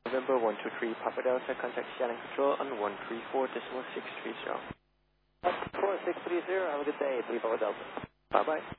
November 123 Papa Delta, contact Shannon Control on 134.630. 4630, have a good day, 3 Papa Delta. Bye-bye.